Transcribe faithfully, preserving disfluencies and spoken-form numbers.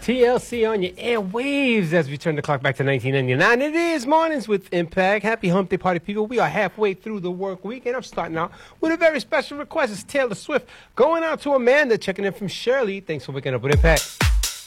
T L C on your airwaves as we turn the clock back to nineteen ninety-nine. It is Mornings with Impact. Happy Hump Day Party, people. We are halfway through the work week, and I'm starting out with a very special request. It's Taylor Swift going out to Amanda, checking in from Shirley. Thanks for waking up with Impact.